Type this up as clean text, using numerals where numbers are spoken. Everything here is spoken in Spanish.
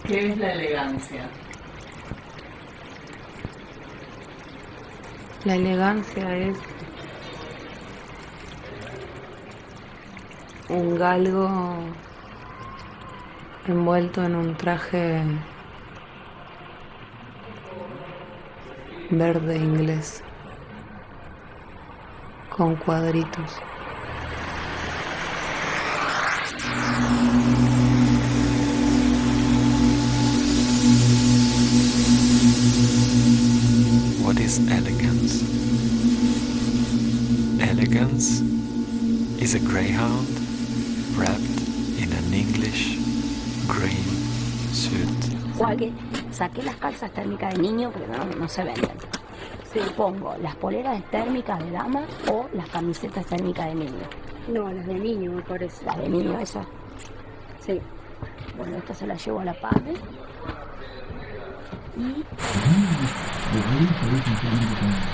¿Qué es la elegancia? La elegancia es un galgo envuelto en un traje verde inglés con cuadritos. What is elegance? Elegance is a greyhound wrapped in an English green suit. Saqué las calzas térmicas de niño porque no se venden. Sí. Pongo las poleras térmicas de dama o las camisetas térmicas de niño. No, las de niño me parece. Las de niño, esas. Sí. Bueno, esta se la llevo a la padre. Y